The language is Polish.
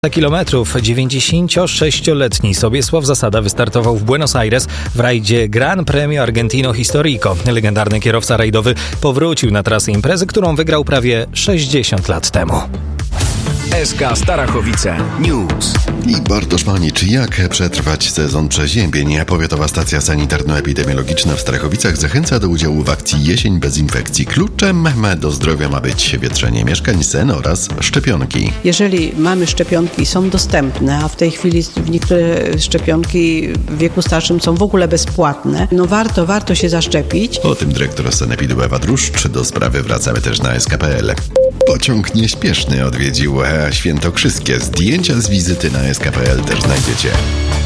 kilometrów. 96-letni Sobiesław Zasada wystartował w Buenos Aires w rajdzie Gran Premio Argentino Histórico. Legendarny kierowca rajdowy powrócił na trasę imprezy, którą wygrał prawie 60 lat temu. SK Starachowice News. I Bartosz Manicz. Jak przetrwać sezon przeziębień? Powiatowa stacja sanitarno-epidemiologiczna w Starachowicach zachęca do udziału w akcji Jesień bez infekcji. Kluczem do zdrowia ma być wietrzenie mieszkań, sen oraz szczepionki. Jeżeli mamy szczepionki, są dostępne, a w tej chwili niektóre szczepionki w wieku starszym są w ogóle bezpłatne, warto się zaszczepić. O tym dyrektor sanepidu Ewa Druszcz. Do sprawy wracamy też na SK.pl. Pociąg nieśpieszny odwiedził Świętokrzyskie. Zdjęcia z wizyty na SK.pl też znajdziecie.